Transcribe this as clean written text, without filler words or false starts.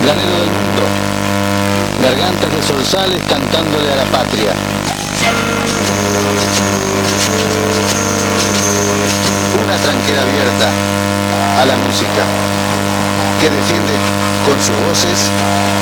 granero del mundo, gargantas de zorzales cantándole a la patria. Una tranquera abierta a la música, que defiende con sus voces